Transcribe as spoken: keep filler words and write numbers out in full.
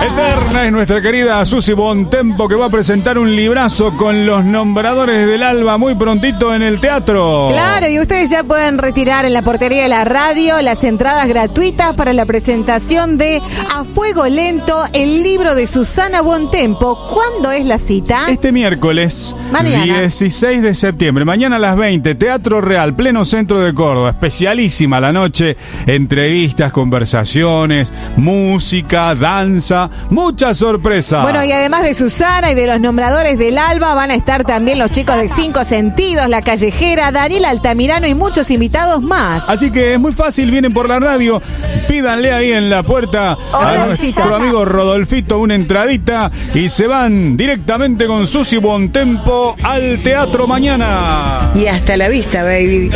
Eterna es nuestra querida Susi Bontempo, que va a presentar un librazo con los nombradores del alba muy prontito en el teatro. Claro, y ustedes ya pueden retirar en la portería de la radio las entradas gratuitas para la presentación de A Fuego Lento, el libro de Susana Bontempo. ¿Cuándo es la cita? Este miércoles, Mañana. dieciséis de septiembre, mañana a las veinte, Teatro Real, pleno centro de Córdoba. Especialísima la noche, entrevistas, conversaciones, música, danza, mucha sorpresa. Bueno, y además de Susana y de los nombradores del alba, van a estar también los chicos de Cinco Sentidos, La Callejera, Daniel Altamirano y muchos invitados más. Así que es muy fácil, vienen por la radio, pídanle ahí en la puerta a Rodolfito. nuestro amigo Rodolfito una entradita y se van directamente con Susi Bontempo al teatro mañana. Y hasta la vista, baby.